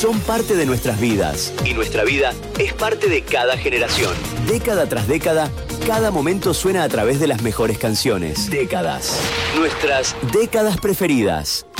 son parte de nuestras vidas. Y nuestra vida es parte de cada generación. Década tras década, cada momento suena a través de las mejores canciones. Décadas. Nuestras décadas preferidas.